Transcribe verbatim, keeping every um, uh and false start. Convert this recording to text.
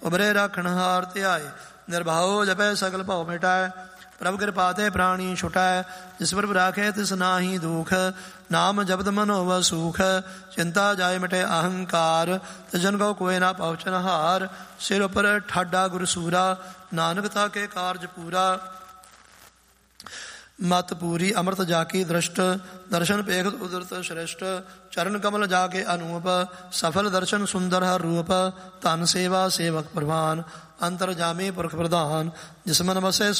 ਉਬਰੇ ਰਾਖਣ ਹਾਰ ਧਿਆਏ। ਨਿਰਭਉ ਜਪੈ ਸਗਲ ਭਉ ਮਿਟਾਏ। ਪ੍ਰਭ ਕਿਰਪਾ ਤੇ ਪ੍ਰਾਣੀ ਛੁਟਾਏ। ਜਿਸ ਪ੍ਰਭ ਰਾਖੇ ਤਿਸ ਨਾਹੀ ਦੁਖ। ਨਾਮ ਜਪਤ ਮਨੋ ਵ ਸੂਖ। ਚਿੰਤਾ ਜਾਏ ਮਿਟੇ ਅਹੰਕਾਰ। ਤਿਜਨ ਕੋ ਕੋਇ ਨਾ ਪਹੁੰਚਨ ਹਾਰ। ਸਿਰ ਉਪਰ ਠਾਡਾ ਗੁਰ ਸੂਰਾ। ਨਾਨਕ ਤਾ ਕੇ ਕਾਰਜ ਪੂਰਾ। ਮਤ ਪੂਰੀ ਅੰਮ੍ਰਿਤ ਜਾ ਕੀ ਦ੍ਰਿਸ਼ਟ। ਦਰਸ਼ਨ ਪੇਖਤ ਉਦਰਤ ਸ਼੍ਰੇਸ਼ਟ। ਚਰਨ ਕਮਲ ਜਾ ਕੇ ਅਨੂਪ। ਸਫਲ ਦਰਸ਼ਨ ਸੁੰਦਰ ਹਰ ਰੂਪ। ਧਨ ਸੇਵਾ ਸੇਵਕ ਪ੍ਰਵਾਨ। ਅੰਤਰ ਜਾਮੀ ਪੁਰਖ ਪ੍ਰਧਾਨ। ਜਿਸ ਮਨ ਵਸੈ